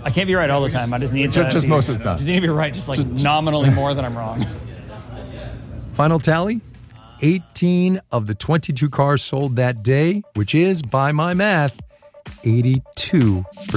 I can't be right all the time. I just need to. Just most of the time. Just need to be right, just like nominally more than I'm wrong. Final tally, 18 of the 22 cars sold that day, which is, by my math, 82%.